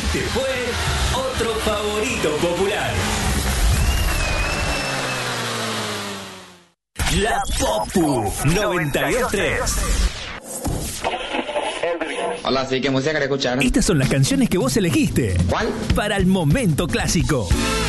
Este fue otro favorito popular. La Popu 92.3. Hola, sí, ¿qué música querés escuchar? Estas son las canciones que vos elegiste. ¿Cuál? Para el momento clásico.